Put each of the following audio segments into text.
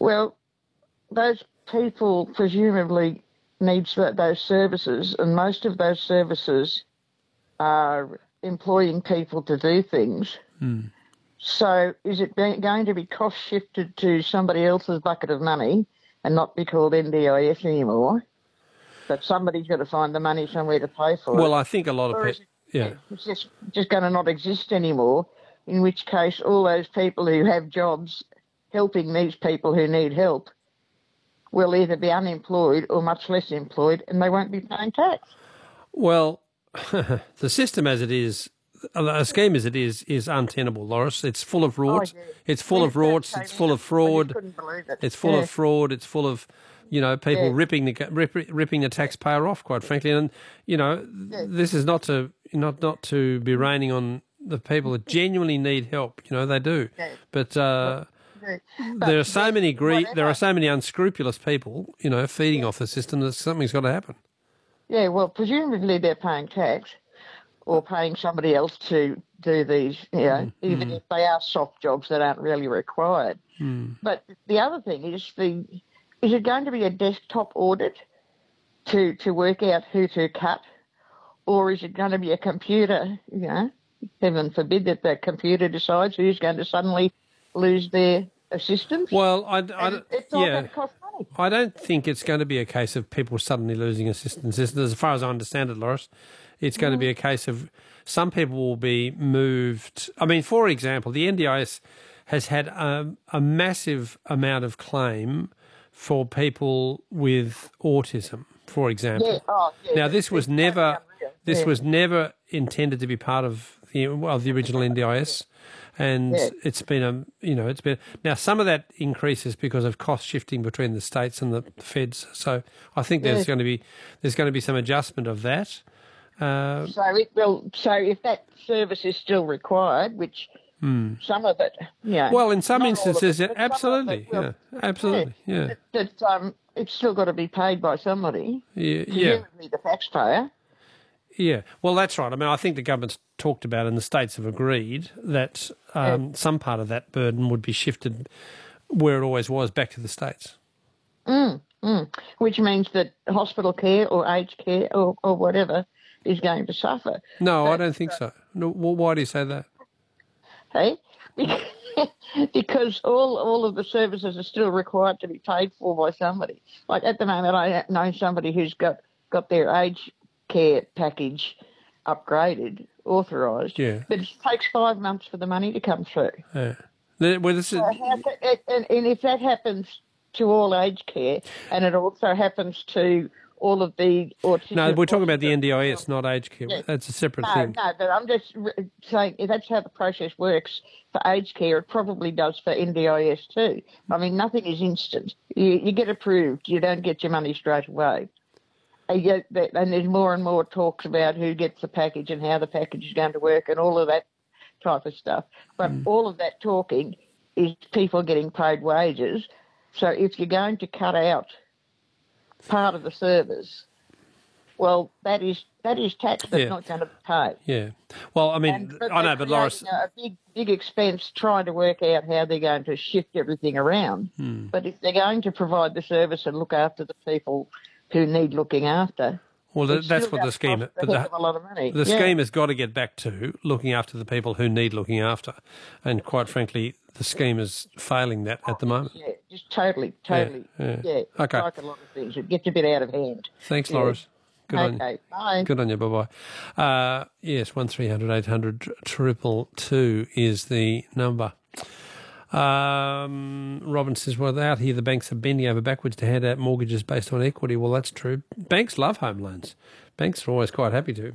Well, those people presumably need those services, and most of those services are employing people to do things. So is it going to be cost shifted to somebody else's bucket of money and not be called NDIS anymore? But somebody's got to find the money somewhere to pay for it. Well, I think a lot of people... Yeah. It's just going to not exist anymore, in which case all those people who have jobs helping these people who need help will either be unemployed or much less employed, and they won't be paying tax. Well, the system as it is, a scheme as it is untenable, Loris. It's full of rorts. It's full of rorts. It's full of fraud. It's full of fraud. It's full of, people ripping the taxpayer off, quite frankly. And, this is not to be raining on the people that genuinely need help. They do. But there are so many unscrupulous people, feeding off the system that something's got to happen. Yeah, well, presumably they're paying tax or paying somebody else to do these, even if they are soft jobs that aren't really required. But the other thing is is it going to be a desktop audit to work out who to cut, or is it going to be a computer, heaven forbid that the computer decides who's going to suddenly lose their assistance? Well, it's all going to cost money. I don't think it's going to be a case of people suddenly losing assistance. As far as I understand it, Loris, it's going to be a case of some people will be moved. I mean, for example, the NDIS has had a massive amount of claim for people with autism, for example. Now, this was never intended to be part of the original NDIS. And it's been now some of that increases because of cost shifting between the states and the feds. So I think there's going to be some adjustment of that. So if that service is still required, which some of it, well, in some instances, absolutely, absolutely. That it's still got to be paid by somebody. Presumably the taxpayer. Yeah, well, that's right. I mean, I think the government's talked about and the states have agreed that some part of that burden would be shifted where it always was, back to the states. Which means that hospital care or aged care or whatever is going to suffer. No, I don't think so. No, why do you say that? Hey? Because all of the services are still required to be paid for by somebody. Like at the moment, I know somebody who's got their aged care package upgraded, authorised, but it takes 5 months for the money to come through. Yeah. Well, and if that happens to all aged care, and it also happens to all of the autism... No, we're talking about the NDIS, not aged care. Yeah. That's a separate thing. No, but I'm just saying if that's how the process works for aged care, it probably does for NDIS too. I mean, nothing is instant. You get approved, you don't get your money straight away. And there's more and more talks about who gets the package and how the package is going to work and all of that type of stuff. But all of that talking is people getting paid wages. So if you're going to cut out part of the service, well, that is tax that's not going to be paid. Yeah. Well, I mean, I know, but Loris... a big expense trying to work out how they're going to shift everything around. But if they're going to provide the service and look after the people who need looking after... Well, that's what the scheme... But a lot of money. The scheme has got to get back to looking after the people who need looking after. And quite frankly, the scheme is failing that at the moment. Yeah, just totally. Yeah. Okay. Like a lot of things. It gets a bit out of hand. Thanks, Loris. Good on you. Bye. Good on you. Bye-bye. Yes, 1300 800 222 is the number. Robin says, well, out here the banks are bending over backwards to hand out mortgages based on equity. Well, that's true. Banks love home loans. Banks are always quite happy to.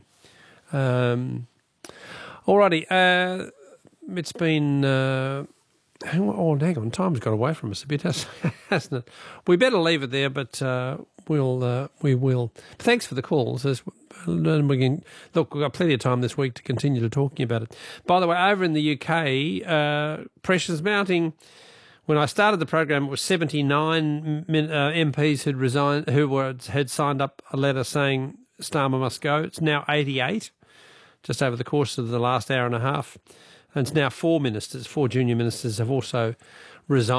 Alrighty. It's been... hang on. Time's got away from us a bit, hasn't it? We better leave it there, but we will. Thanks for the calls. And we've got plenty of time this week to continue to talking about it. By the way, over in the UK, pressure's mounting. When I started the program, it was 79 MPs who'd resigned, had signed up a letter saying Starmer must go. It's now 88, just over the course of the last hour and a half. And it's now 4 junior ministers have also resigned.